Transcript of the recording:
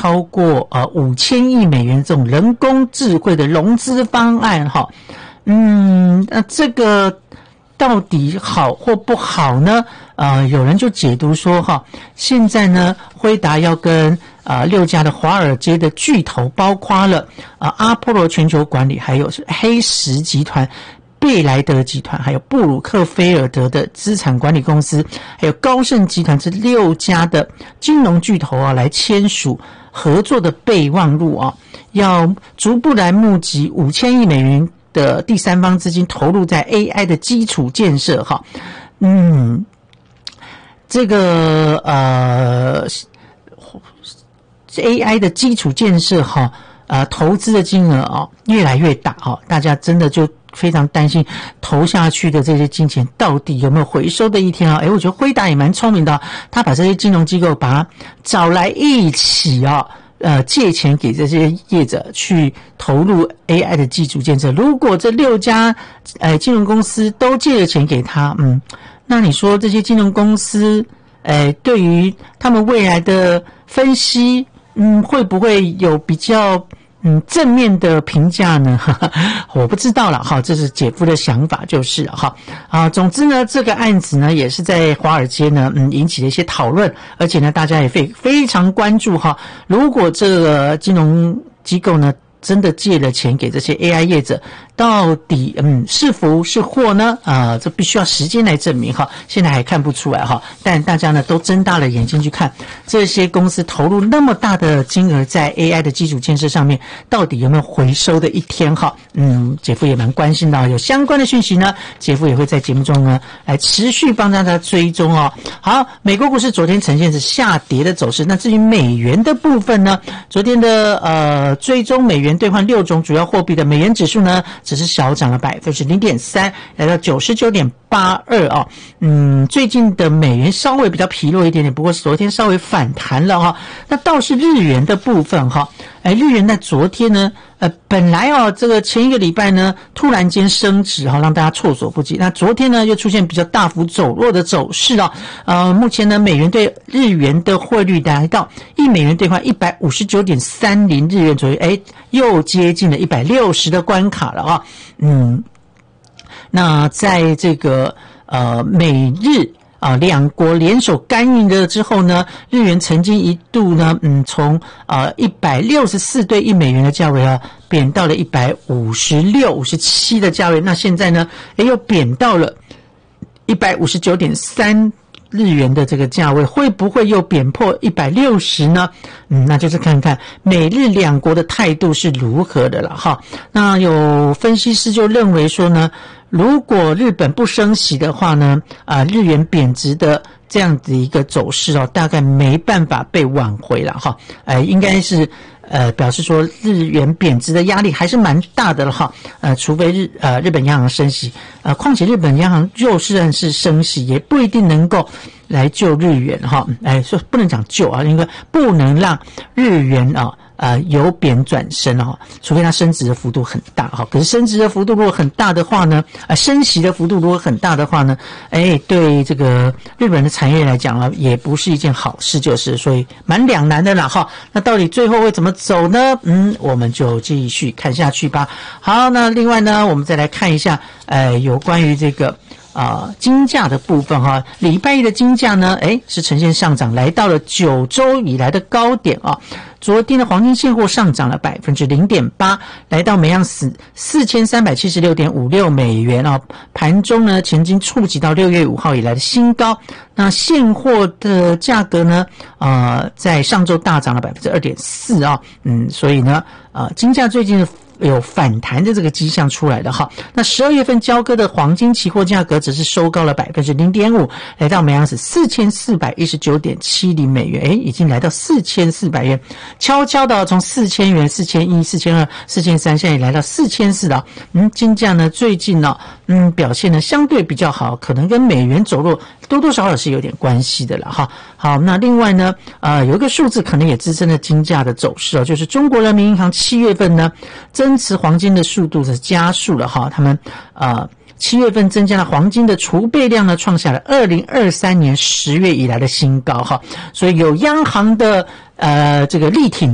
超过5000亿美元这种人工智慧的融资方案哈。那这个到底好或不好呢？有人就解读说哈，现在呢，辉达要跟6家的华尔街的巨头，包括了阿波罗全球管理，还有是黑石集团、贝莱德集团，还有布鲁克菲尔德的资产管理公司，还有高盛集团这6家的金融巨头来签署合作的备忘录要逐步来募集5000亿美元的第三方资金投入在 AI 的基础建设哈。这个AI 的基础建设哈，投资的金额越来越大大家真的就非常担心投下去的这些金钱到底有没有回收的一天我觉得辉达也蛮聪明的他把这些金融机构把它找来一起借钱给这些业者去投入 AI 的基础建设。如果这6家金融公司都借了钱给他，那你说这些金融公司对于他们未来的分析会不会有比较正面的评价呢？我不知道了这是姐夫的想法就是总之呢，这个案子呢也是在华尔街呢引起了一些讨论，而且呢大家也非常关注如果这个金融机构呢真的借了钱给这些 AI 业者，到底是福是祸呢？这必须要时间来证明现在还看不出来但大家呢都睁大了眼睛去看这些公司投入那么大的金额在 AI 的基础建设上面，到底有没有回收的一天姐夫也蛮关心的有相关的讯息呢，姐夫也会在节目中呢来持续帮大家追踪好，美国股市昨天呈现是下跌的走势，那至于美元的部分呢，昨天的追踪美元兑换6种主要货币的美元指数呢，只是小涨了 0.3%， 来到 99.82 最近的美元稍微比较疲弱一点点，不过昨天稍微反弹了那倒是日元的部分日元在昨天呢本来这个前一个礼拜呢突然间升值让大家措手不及，那昨天呢又出现比较大幅走弱的走势目前呢美元对日元的汇率来到1美元兑换 159.30 日元左右，又接近了160的关卡了那在这个美日两国联手干预了之后呢，日元曾经一度呢从164对1美元的价位贬到了156、57的价位，那现在呢又贬到了 159.3日元的这个价位，会不会又贬破160呢？那就是看看美日两国的态度是如何的了那有分析师就认为说呢，如果日本不升息的话呢，日元贬值的这样子一个走势大概没办法被挽回了应该是表示说日元贬值的压力还是蛮大的了除非日本央行升息况且日本央行就算是升息也不一定能够来救日元说不能讲救应该不能让日元由贬转升除非它升值的幅度很大可是升值的幅度如果很大的话呢升息的幅度如果很大的话呢对这个日本的产业来讲也不是一件好事，就是所以蛮两难的啦那到底最后会怎么走呢？我们就继续看下去吧。好，那另外呢我们再来看一下有关于这个金价的部分礼拜一的金价呢是呈现上涨，来到了9周以来的高点昨天的黄金现货上涨了 0.8%， 来到每盎司 4376.56 美元盘中呢曾经触及到6月5号以来的新高。那现货的价格呢在上周大涨了 2.4% 所以呢金价最近有反弹的这个迹象出来的那12月份交割的黄金期货价格只是收高了 0.5%， 来到每盎司 4419.70 美元，已经来到4400元，悄悄的从4000元、4100、4200、4300现在也来到4400了金价呢最近表现呢相对比较好，可能跟美元走弱多多少少是有点关系的了好，那另外呢有一个数字可能也支撑了金价的走势就是中国人民银行7月份呢增持黄金的速度是加速了他们7月份增加了黄金的储备量呢，创下了2023年10月以来的新高所以有央行的这个力挺